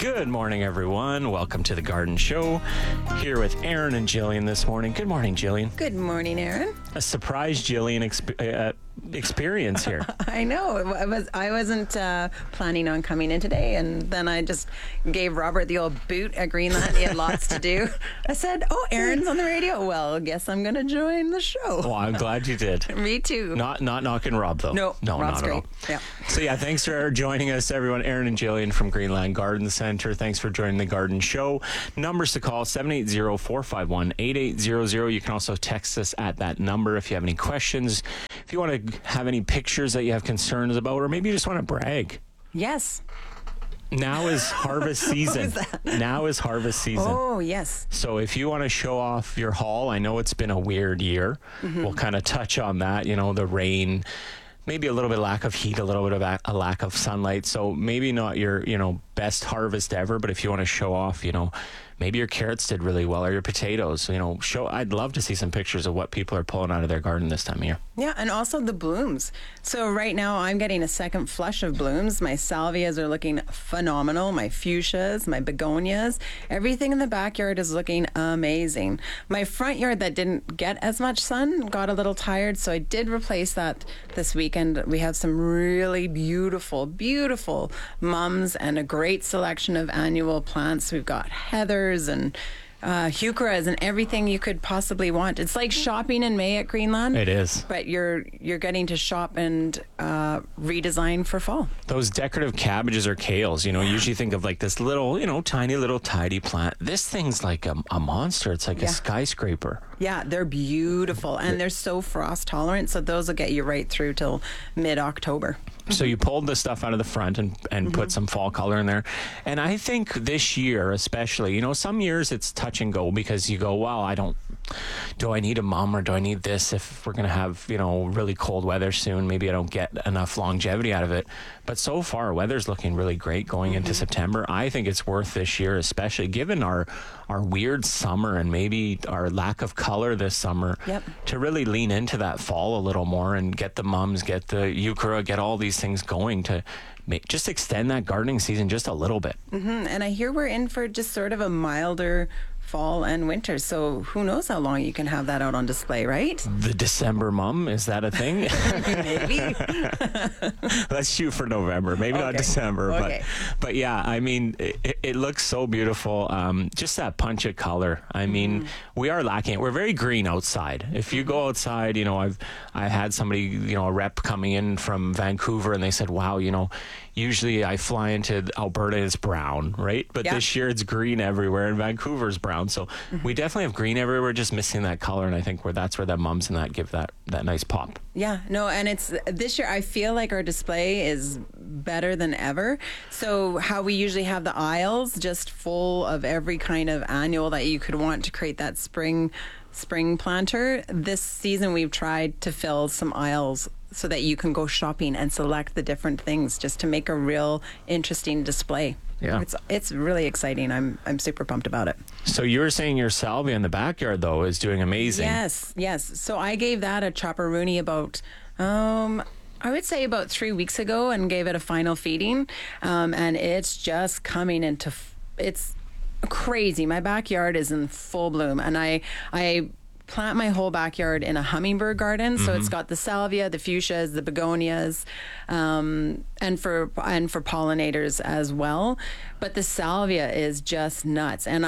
Good morning, everyone. Welcome to the Garden Show. Here with Aaron and Jillian this morning. Good morning, Jillian. Good morning, Aaron. A surprise Jillian experience here. I know. I wasn't planning on coming in today, and then I just gave Robert the old boot at Greenland. He had lots to do. I said, "Oh, Aaron's on the radio. Well, guess I'm going to join the show." Well, I'm glad you did. Me too. Not knocking Rob though. No, not Rob's at all. great. Yeah. So yeah, thanks for joining us, everyone. Aaron and Jillian from Greenland Garden Center. Thanks for joining the Garden Show. Numbers to call 780-451-8800. You can also text us at that number if you have any questions. If you want to have any pictures that you have concerns about, or maybe you just want to brag. Yes. Now is harvest season. Now is harvest season. Oh, yes. So if you want to show off your haul, I know it's been a weird year. We'll kind of touch on that, the rain, maybe a little bit of lack of heat, a little bit of a lack of sunlight. So maybe not your, best harvest ever, but if you want to show off, maybe your carrots did really well or your potatoes, I'd love to see some pictures of what people are pulling out of their garden this time of year. Yeah, and also the blooms. So right now I'm getting a second flush of blooms. My salvias are looking phenomenal. My fuchsias, my begonias, everything in the backyard is looking amazing. My front yard that didn't get as much sun got a little tired, so I did replace that this weekend. We have some really beautiful, beautiful mums and a great selection of annual plants. We've got heathers and heucheras and everything you could possibly want. It's like shopping in May at Greenland. It is. But you're getting to shop and redesign for fall. Those decorative cabbages or kales, you usually think of like this little, tiny little tidy plant. This thing's like a monster. It's like a skyscraper. Yeah, they're beautiful and they're so frost tolerant. So those will get you right through till mid-October. So you pulled the stuff out of the front and put some fall color in there. And I think this year especially, some years it's touch and go because you go, wow, do I need a mum or do I need this if we're going to have, really cold weather soon? Maybe I don't get enough longevity out of it. But so far, weather's looking really great going into September. I think it's worth this year, especially given our weird summer and maybe our lack of color this summer, to really lean into that fall a little more and get the mums, get the euchera, get all these things going to just extend that gardening season just a little bit. And I hear we're in for just sort of a milder fall and winter, so who knows how long you can have that out on display, right? The December mum, is that a thing? Maybe. Let's shoot for November, maybe not December, but yeah, I mean, it looks so beautiful. Just that punch of color. I mean, we are lacking it. We're very green outside. If you go outside, I had somebody, a rep coming in from Vancouver, and they said, wow, usually I fly into Alberta, it's brown, right? But this year it's green everywhere, and Vancouver's brown. So we definitely have green everywhere, just missing that color. And I think that's where the mums and that give that nice pop. Yeah, no, and it's this year I feel like our display is better than ever. So how we usually have the aisles just full of every kind of annual that you could want to create that spring planter. This season we've tried to fill some aisles so that you can go shopping and select the different things just to make a real interesting display. Yeah. It's really exciting. I'm super pumped about it. So you were saying your salvia in the backyard, though, is doing amazing. Yes. So I gave that a chopperoonie about, I would say about 3 weeks ago and gave it a final feeding. And it's just coming into, it's crazy. My backyard is in full bloom. And I plant my whole backyard in a hummingbird garden, so it's got the salvia, the fuchsias, the begonias, and for pollinators as well. But the salvia is just nuts, and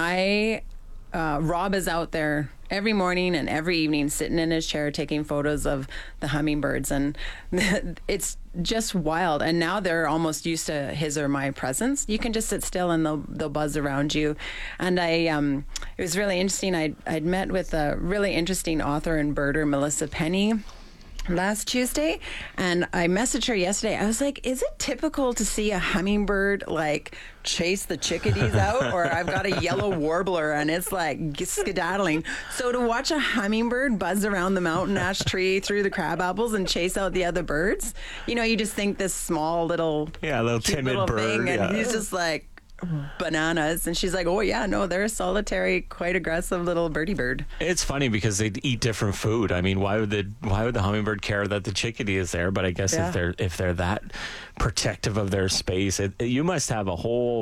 Rob is out there every morning and every evening sitting in his chair taking photos of the hummingbirds, and it's just wild. And now they're almost used to his or my presence. You can just sit still and they'll buzz around you. And it was really interesting. I'd met with a really interesting author and birder, Melissa Penny, last Tuesday, and I messaged her yesterday. I was like, is it typical to see a hummingbird like chase the chickadees out, or I've got a yellow warbler and it's like skedaddling? So to watch a hummingbird buzz around the mountain ash tree through the crab apples and chase out the other birds, you just think this small little timid little bird, thing, and he's just like bananas. And she's like, oh yeah, no, they're a solitary, quite aggressive little birdie bird. It's funny because they eat different food. I mean, why would the hummingbird care that the chickadee is there? But I guess if they're that protective of their space, you must have a whole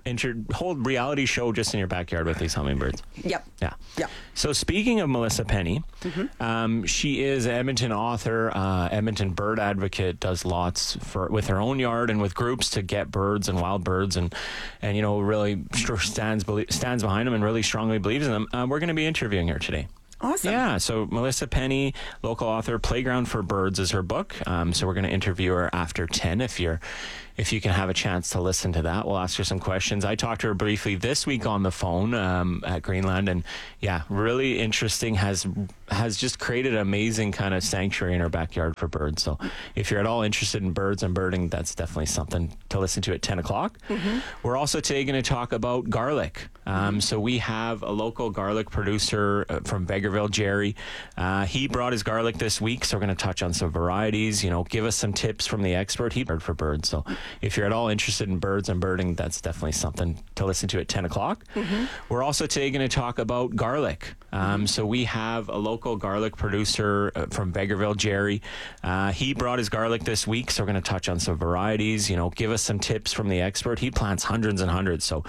whole reality show just in your backyard with these hummingbirds. Yep. Yeah. Yep. So speaking of Melissa Penny, she is an Edmonton author, Edmonton bird advocate, does lots with her own yard and with groups to get birds and wild birds, and really stands behind them and really strongly believes in them. We're going to be interviewing her today. Awesome. Yeah, so Melissa Penny, local author, Playground for Birds is her book. So we're going to interview her after 10 if you can have a chance to listen to that. We'll ask her some questions. I talked to her briefly this week on the phone at Greenland, and yeah, really interesting, has just created an amazing kind of sanctuary in her backyard for birds. So if you're at all interested in birds and birding, that's definitely something to listen to at 10 o'clock. We're also today going to talk about garlic. So we have a local garlic producer from Vegreville, Jerry. He brought his garlic this week, so we're going to touch on some varieties, give us some tips from the expert. He bird for birds. So if you're at all interested in birds and birding, that's definitely something to listen to at 10 o'clock. We're also today going to talk about garlic. So we have a local garlic producer from Vegreville, Jerry. He brought his garlic this week, so we're going to touch on some varieties, give us some tips from the expert. He plants hundreds and hundreds, so